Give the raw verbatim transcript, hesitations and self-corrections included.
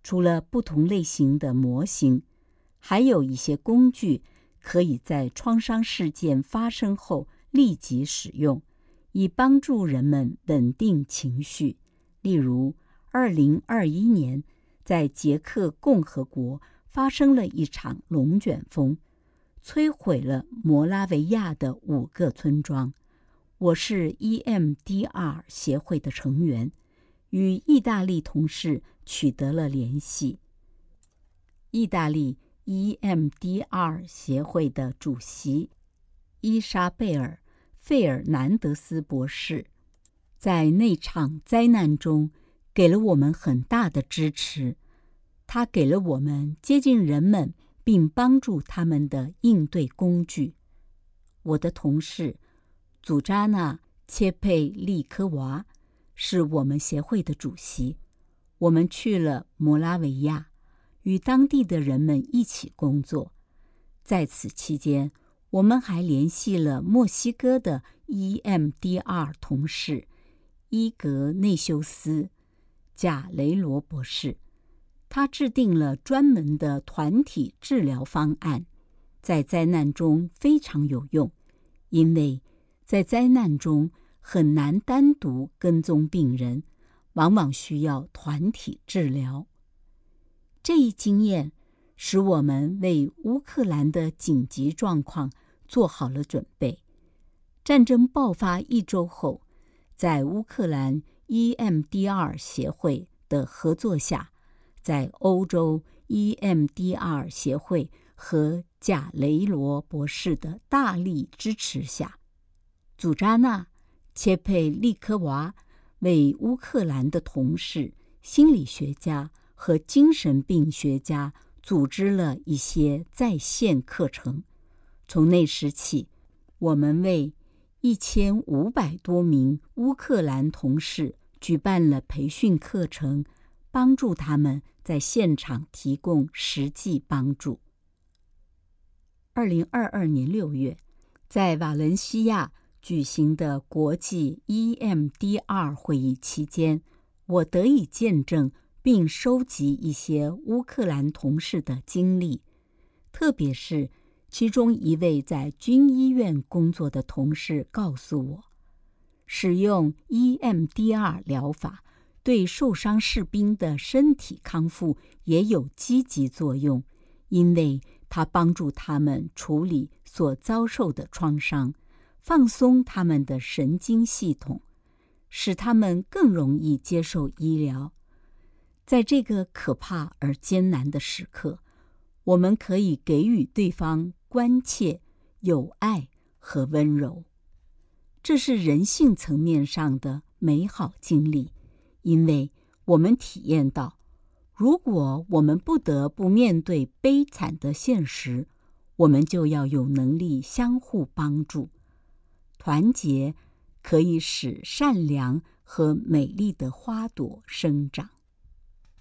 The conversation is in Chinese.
除了不同类型的模型，还有一些工具可以在创伤事件发生后立即使用，以帮助人们稳定情绪。例如，二零二一年在捷克共和国发生了一场龙卷风，摧毁了摩拉维亚的五个村庄。我是 E M D R 协会的成员，与意大利同事取得了联系。意大利 E M D R 协会的主席伊莎贝尔·费尔南德斯博士在那场灾难中给了我们很大的支持，他给了我们接近人们并帮助他们的应对工具。我的同事祖扎娜·切佩利科娃是我们协会的主席，我们去了摩拉维亚，与当地的人们一起工作。在此期间，我们还联系了墨西哥的 E M D R 同事伊格内修斯·贾雷罗博士，他制定了专门的团体治疗方案，在灾难中非常有用，因为在灾难中很难单独跟踪病人，往往需要团体治疗。这一经验使我们为乌克兰的紧急状况做好了准备。战争爆发一周后，在乌克兰 E M D R 协会的合作下，在欧洲 E M D R 协会和贾雷罗博士的大力支持下，祖扎娜·切佩利科娃为乌克兰的同事、心理学家和精神病学家组织了一些在线课程。从那时起，我们为一千五百多名乌克兰同事举办了培训课程，帮助他们在现场提供实际帮助。二零二二年六月，在瓦伦西亚举行的国际 E M D R 会议期间，我得以见证并收集一些乌克兰同事的经历，特别是其中一位在军医院工作的同事告诉我，使用 E M D R 疗法对受伤士兵的身体康复也有积极作用，因为它帮助他们处理所遭受的创伤，放松他们的神经系统，使他们更容易接受医疗。在这个可怕而艰难的时刻，我们可以给予对方关切、友爱和温柔。这是人性层面上的美好经历，因为我们体验到，如果我们不得不面对悲惨的现实，我们就要有能力相互帮助。团结可以使善良和美丽的花朵生长。